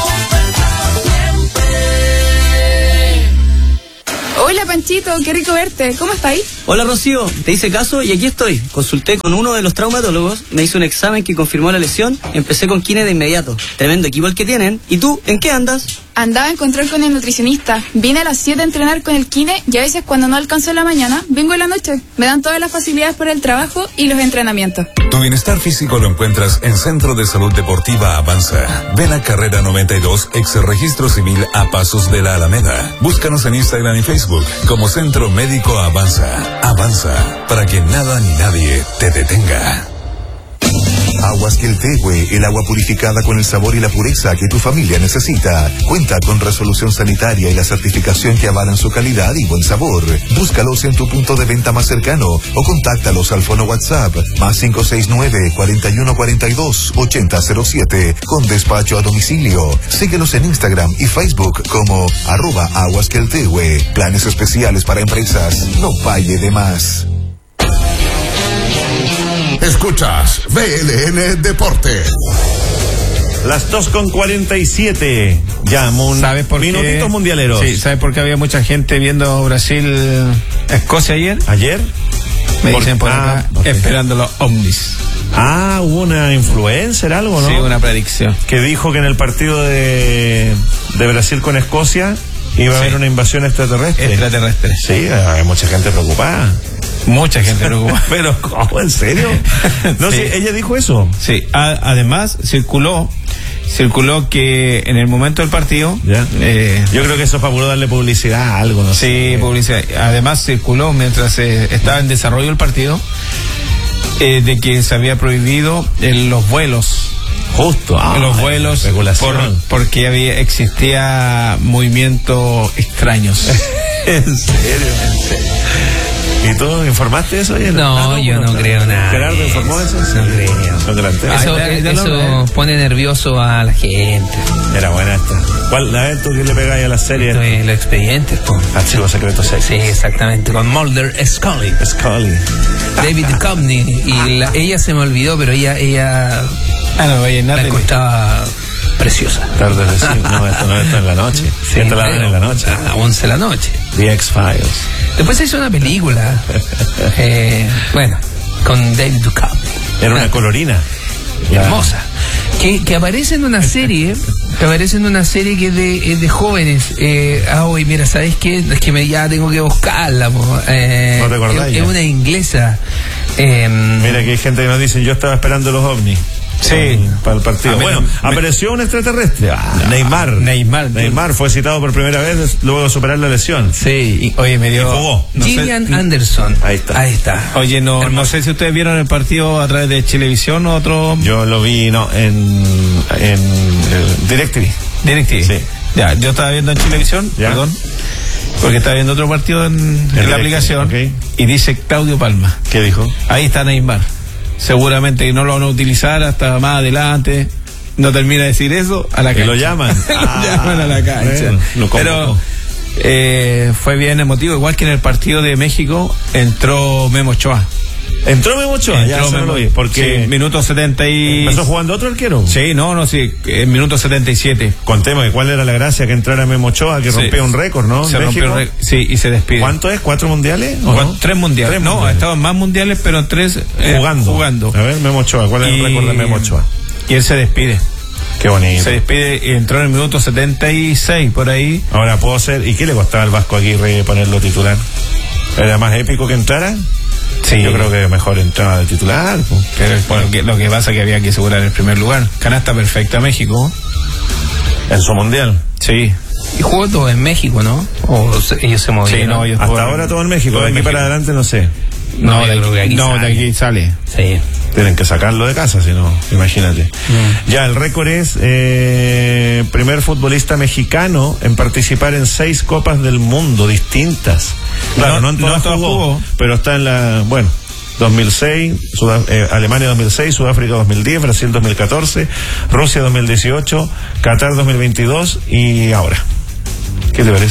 Hola Panchito, qué rico verte. ¿Cómo estáis? Hola Rocío, te hice caso y aquí estoy. Consulté con uno de los traumatólogos, me hizo un examen que confirmó la lesión, empecé con kine de inmediato. Tremendo equipo el que tienen. ¿Y tú, en qué andas? Andaba a encontrar con el nutricionista. Vine a las 7 a entrenar con el kine y a veces cuando no alcanzo en la mañana, vengo en la noche. Me dan todas las facilidades por el trabajo y los entrenamientos. Tu bienestar físico lo encuentras en Centro de Salud Deportiva Avanza. Ve la carrera 92, ex registro civil a pasos de la Alameda. Búscanos en Instagram y Facebook como Centro Médico Avanza. Avanza, para que nada ni nadie te detenga. Aguas Queltehue, el agua purificada con el sabor y la pureza que tu familia necesita. Cuenta con resolución sanitaria y la certificación que avalan su calidad y buen sabor. Búscalos en tu punto de venta más cercano o contáctalos al fono WhatsApp más 569-4142-8007 con despacho a domicilio. Síguelos en Instagram y Facebook como @aguasqueltehue. Planes especiales para empresas. No pague de más. Escuchas VLN Deporte. Las 2:47. Ya, ¿sabes por qué? Minutitos mundialeros. Sí, ¿sabes por qué había mucha gente viendo Brasil-Escocia ayer? ¿Ayer? Me dicen por acá, esperando los ovnis. Hubo una influencer, algo, ¿no? Sí, una predicción. Que dijo que en el partido de Brasil con Escocia iba a haber una invasión extraterrestre. Sí, hay mucha gente preocupada. Mucha gente preocupada. Pero, ¿cómo? ¿En serio? No, sí, ella dijo eso. Sí, además circuló que en el momento del partido... Yo creo que eso es para darle publicidad a algo, ¿no? Sí, publicidad. Además circuló mientras estaba en desarrollo el partido de que se había prohibido los vuelos. Justo. Los vuelos porque existía movimientos extraños. ¿En serio? ¿Y tú informaste eso ayer? No, yo no creo nada. ¿Gerardo informó eso? No creo. Eso pone nervioso a la gente. Era buena esta. ¿Cuál? A ver, tú que le pegáis a la serie. Los expedientes, Archivo Secreto 6. Sí, exactamente. Con Mulder Scully. David Duchovny. Y ella se me olvidó, pero ella la encontraba preciosa. Tarde de decir, no, esto en la noche. Sí, esto la dan en la noche. A 11 de la noche. The X-Files. Después se hizo una película, con David Duchovny. Era una colorina. Hermosa. Que aparece en una serie, que es de jóvenes. Oye, mira, ¿sabes qué? Es que ya tengo que buscarla. ¿No te acordás? Es una inglesa. Mira que hay gente que nos dice, yo estaba esperando los ovnis. Sí, para el partido. Apareció un extraterrestre. Neymar fue citado por primera vez luego de superar la lesión. Sí, oye, me dio. Jugó. Gillian Anderson. Ahí está. Oye, no sé si ustedes vieron el partido a través de Chilevisión o otro. Yo lo vi, en DirecTV. Sí. Ya, yo estaba viendo en Chilevisión, perdón, porque estaba viendo otro partido en la aplicación. Okay. Y dice Claudio Palma. ¿Qué dijo? Ahí está Neymar. Seguramente no lo van a utilizar hasta más adelante. No termina de decir eso a la cancha. Que lo llaman. Lo llaman a la cancha. Pero fue bien emotivo. Igual que en el partido de México entró Memo Ochoa. ¿Entró Memo Ochoa? Ya se lo vi. Porque minuto 70 y... ¿Empezó jugando otro arquero? Sí, en minuto 77. Contemos cuál era la gracia que entrara Memo Ochoa, que rompió un récord, ¿no? Se rompió un récord, sí, y se despide. ¿Cuánto es? ¿4 mundiales? No? 3 mundiales. No, ha estado en más mundiales, pero en 3 jugando. A ver, Memo Ochoa, ¿cuál es el récord de Memo Ochoa? Y él se despide. Qué bonito. Se despide y entró en el minuto 76, por ahí. Ahora puedo ser... ¿Y qué le costaba al Vasco Aguirre ponerlo titular? ¿Era más épico que entrara? Sí. Yo creo que mejor entrada de titular. Pero lo que pasa es que había que asegurar el primer lugar. Canasta perfecta México. En su mundial. Sí. Y jugó todo en México, ¿no? ¿O ellos se movieron? Sí, no, ellos hasta ahora todo en México. De aquí para adelante no sé. No, de aquí sale. Sí. Tienen que sacarlo de casa, si no, imagínate. Ya, el récord es primer futbolista mexicano en participar en 6 Copas del Mundo distintas. Claro, no en todas jugó, pero está en la, 2006, Alemania 2006, Sudáfrica 2010, Brasil 2014, Rusia 2018, Qatar 2022 y ahora. ¿Qué te parece?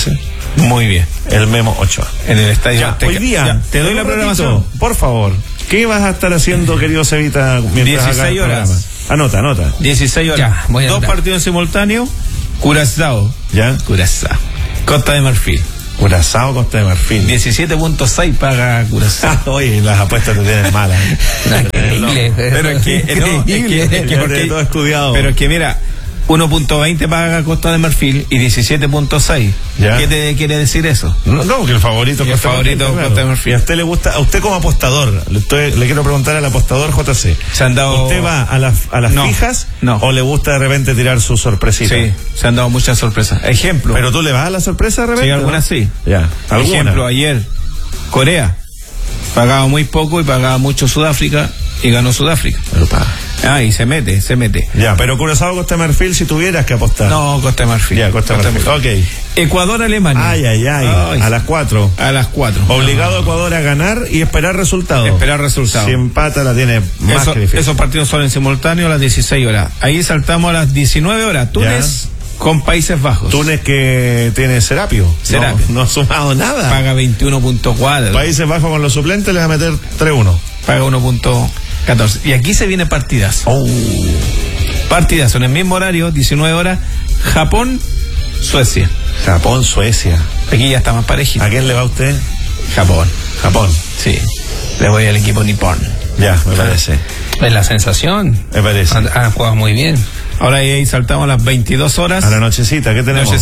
Muy bien. El Memo Ochoa. En el estadio ya, hoy día, ya, te doy la programación. Por favor. ¿Qué vas a estar haciendo, querido Cevita, mientras 16 horas. Anota. 16 horas. Ya, voy a 2 anotar. partidos simultáneos. Curazao. ¿Ya? Curazao. Costa de Marfil. Curazao, Costa de Marfil. 17.6 paga Curazao. Oye, las apuestas te tienen malas. Increíble. Pero es que, porque todo estudiado. Pero es que mira, 1.20 paga Costa de Marfil y 17.6. ¿Qué te quiere decir eso? No, que el favorito es Costa de Marfil. Y a usted le gusta, a usted como apostador, le quiero preguntar al apostador JC. Se han dado... ¿Usted va a las fijas? No. ¿O le gusta de repente tirar su sorpresita? Sí, se han dado muchas sorpresas. Ejemplo. ¿Pero tú le vas a la sorpresa de repente? Sí, algunas sí. Ya. ¿Alguna? Ejemplo, ayer, Corea. Pagaba muy poco y pagaba mucho Sudáfrica y ganó Sudáfrica. Y se mete. Ya, pero Curazao, Costa de Marfil, si tuvieras que apostar. No, Costa de Marfil. Ya, Costa de Marfil. Ok. Ecuador, Alemania. Ay. A las 4. A las 4. Obligado Ecuador a ganar y esperar resultados. Si empata la tiene más que difícil. Esos partidos son en simultáneo a las 16 horas. Ahí saltamos a las 19 horas. Túnez con Países Bajos. Túnez que tiene Serapio. No ha sumado nada. Paga 21.4. Países Bajos con los suplentes les va a meter 3-1. Paga 1.14. Y aquí se viene partidas. Partidas en el mismo horario, 19 horas. Japón, Suecia. Aquí ya está más parejito. ¿A quién le va usted? Japón. Sí. Le voy al equipo nipón. Ya, me parece. Es la sensación. Me parece. Han jugado muy bien. Ahora ahí saltamos a las 22 horas. A la nochecita, ¿qué tenemos?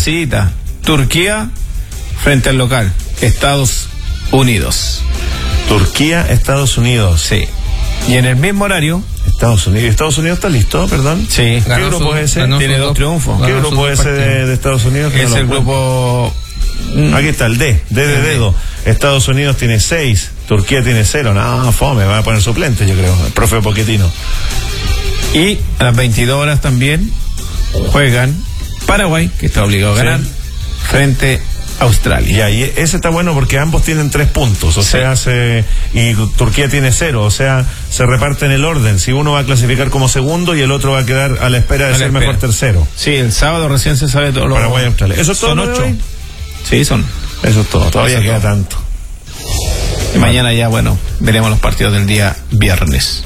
Turquía frente al local, Estados Unidos. Turquía, Estados Unidos. Sí. Y en el mismo horario, Estados Unidos está listo, perdón. Sí. ¿Qué grupo es ese? Tiene 2 triunfos. ¿Qué grupo es ese de Estados Unidos? Es el grupo... Aquí está el D de dedo. Estados Unidos tiene 6, Turquía tiene 0. No, fome, va a poner suplente, yo creo, el profe Pochettino. Y a las 22 horas también juegan Paraguay, que está obligado a ganar, frente a Australia. Y ese está bueno porque ambos tienen 3 puntos, y Turquía tiene 0, o sea, se reparten el orden. Si uno va a clasificar como segundo y el otro va a quedar a la espera de ser mejor tercero. Sí, el sábado recién se sabe todo. Paraguay y Australia. ¿Eso es todo? Son 8. Sí, son. Eso es todo, todavía queda tanto. Y mañana ya, veremos los partidos del día viernes.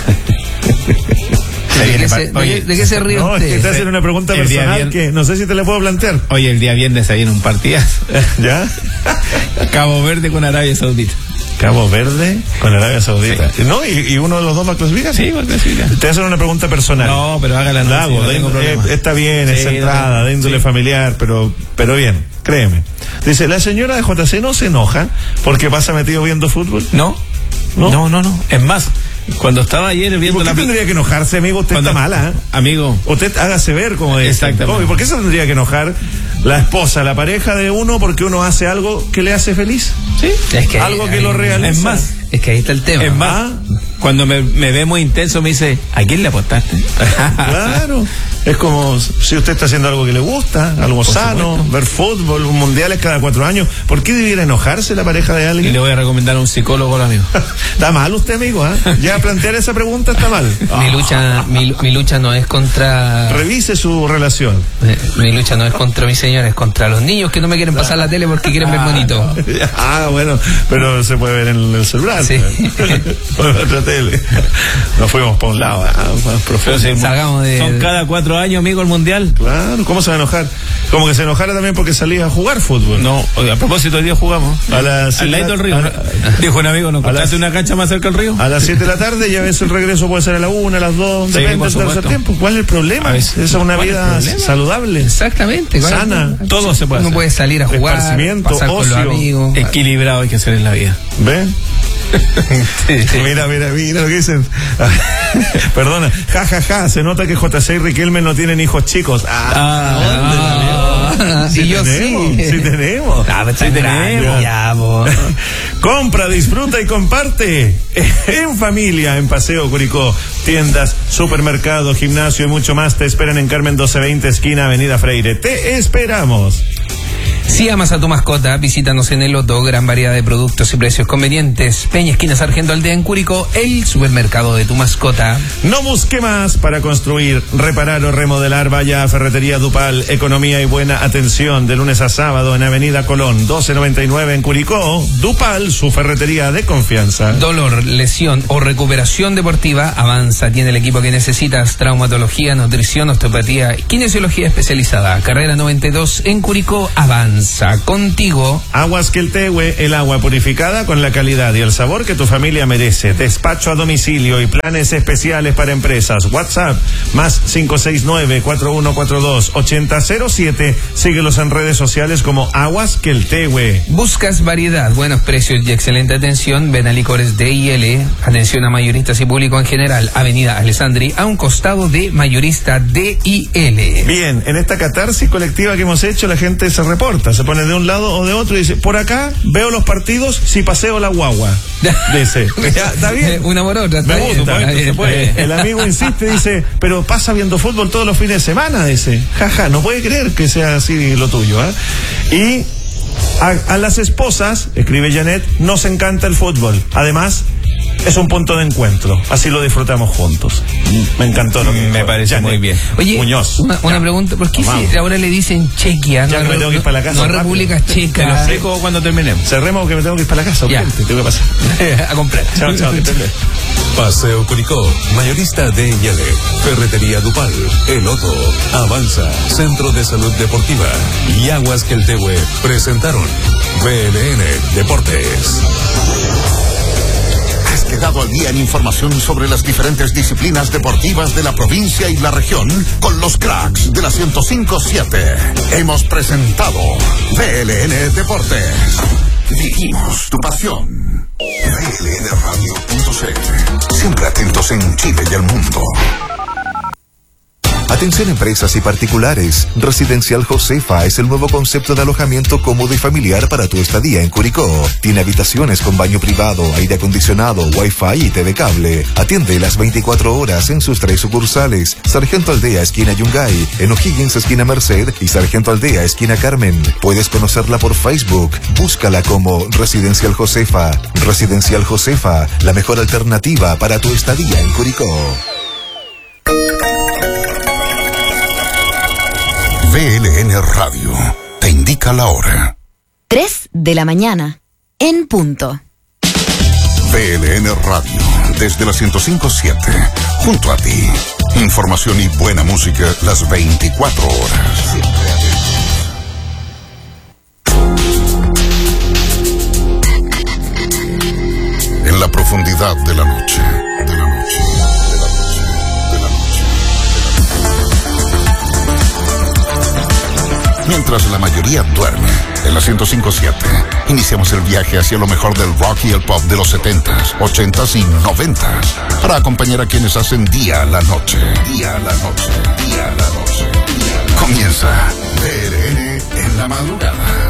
¿De qué se ríe no, usted? Es que te hacen una pregunta personal que no sé si te la puedo plantear. Oye, el día viernes se viene un partidazo. ¿Ya? Cabo Verde con Arabia Saudita. Cabo Verde con Arabia Saudita. Sí. ¿No? ¿Y uno de los dos va a clasificar? Sí, va a clasificar. Te hacen una pregunta personal. No, pero hágala. La hago, está bien, es centrada, de índole familiar, pero bien, créeme. Dice, ¿la señora de JC no se enoja porque pasa metido viendo fútbol? No. Es más, cuando estaba ayer viendo ¿Por qué tendría que enojarse, amigo? Usted está mala, Amigo. Usted hágase ver, como dice. Exactamente. ¿Por qué se tendría que enojar la esposa, la pareja de uno, porque uno hace algo que le hace feliz? Sí. Es que algo que lo realiza. Es más, es que ahí está el tema. Es más, cuando me ve muy intenso me dice, ¿a quién le apostaste? Claro. Es como si usted está haciendo algo que le gusta, algo sano, ver fútbol, mundiales cada 4 años. ¿Por qué debiera enojarse la pareja de alguien? Y le voy a recomendar a un psicólogo, amigo. Está mal usted, amigo, Ya plantear esa pregunta está mal. Mi lucha no es contra... Revise su relación. Mi lucha no es contra mi señora, es contra los niños que no me quieren pasar la tele porque quieren ver bonito. Bueno, pero se puede ver en el celular. Sí. Por otra tele. Nos fuimos para un lado. Salgamos de... Son cada 4 años, amigo, el mundial. Claro, ¿cómo se va a enojar? Como que se enojara también porque salía a jugar fútbol. No, a propósito, hoy día jugamos. Al lado del río. Dijo un amigo, ¿no encontraste una cancha más cerca del río? A las 7 de la tarde, ya ves, el regreso puede ser a la 1, a las 2, depende del tercer tiempo. ¿Cuál es el problema? Esa es una vida saludable. Exactamente. Sana. Todo se puede hacer. Uno puede salir a jugar, pasar con los amigos. Equilibrado hay que hacer en la vida. ¿Ven? Mira lo que dicen. Perdona, se nota que JC y Riquelme no tienen hijos chicos. Sí, yo tenemos, sí. Sí tenemos. Sí tenemos. Compra, disfruta y comparte en familia en Paseo Curicó. Tiendas, supermercado, gimnasio y mucho más te esperan en Carmen 1220, esquina Avenida Freire. Te esperamos. Si amas a tu mascota, visítanos en El Loto, gran variedad de productos y precios convenientes. Peña Esquina Sargento Aldea en Curicó, el supermercado de tu mascota. No busque más para construir, reparar o remodelar. Vaya a Ferretería Dupal, economía y buena atención de lunes a sábado en Avenida Colón 1299 en Curicó. Dupal, su ferretería de confianza. Dolor, lesión o recuperación deportiva, Avanza tiene el equipo que necesitas. Traumatología, nutrición, osteopatía, kinesiología especializada. Carrera 92 en Curicó, Avanza. Contigo. Aguas Queltehue, el agua purificada con la calidad y el sabor que tu familia merece. Despacho a domicilio y planes especiales para empresas. WhatsApp más 569-4142-8007. Síguelos en redes sociales como Aguas Queltehue. ¿Buscas variedad, buenos precios y excelente atención? Ven a Licores D&L. Atención a mayoristas y público en general. Avenida Alessandri, a un costado de Mayorista D&L. Bien, en esta catarsis colectiva que hemos hecho, la gente se reporta. Se pone de un lado o de otro y dice, por acá veo los partidos si paseo la guagua. Dice, ya, está bien. Una por otra, me gusta, se puede. El amigo insiste, dice, pero pasa viendo fútbol todos los fines de semana, dice. Jaja, no puede creer que sea así lo tuyo, ¿eh? Y a las esposas, escribe Janet, nos encanta el fútbol. Además, es un punto de encuentro. Así lo disfrutamos juntos. Me encantó lo que me parece Janet. muy bien. Oye, Muñoz. Una pregunta, ¿por qué si ahora le dicen Chequia? Ya me tengo que ir para la casa. No República Checa. Te lo explico cuando terminemos. Cerremos que me tengo que ir para la casa. Ya. Te tengo que pasar. A comprar. Chao, chao. Paseo Curicó, mayorista D&L, Ferretería Dupal, El Loto, Avanza, Centro de Salud Deportiva y Aguas Queltehue presentaron BLN Deportes. Has quedado al día en información sobre las diferentes disciplinas deportivas de la provincia y la región con los cracks de la 105.7. Hemos presentado BLN Deportes. Vivimos tu pasión. BLNradio.cl. Siempre atentos en Chile y el mundo. Atención empresas y particulares. Residencial Josefa es el nuevo concepto de alojamiento cómodo y familiar para tu estadía en Curicó. Tiene habitaciones con baño privado, aire acondicionado, wifi y TV cable. Atiende las 24 horas en sus 3 sucursales. Sargento Aldea, esquina Yungay, en O'Higgins, esquina Merced y Sargento Aldea, esquina Carmen. Puedes conocerla por Facebook. Búscala como Residencial Josefa. Residencial Josefa, la mejor alternativa para tu estadía en Curicó. BLN Radio te indica la hora. 3 de la mañana, en punto. BLN Radio, desde la 105.7, junto a ti. Información y buena música las 24 horas. En la profundidad de la noche. Mientras la mayoría duerme, en la 105.7, iniciamos el viaje hacia lo mejor del rock y el pop de los 70s, 80s y 90s, para acompañar a quienes hacen día a la noche. Día a la noche, día a la noche. Comienza BLN en la madrugada.